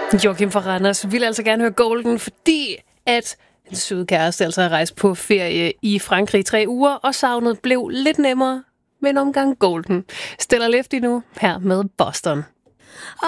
Joachim fra Randers vil altså gerne høre Golden, fordi at en søde kæreste altså har rejst på ferie i Frankrig i 3 uger, og savnet blev lidt nemmere med en omgang Golden. Stella Lefty nu her med Boston.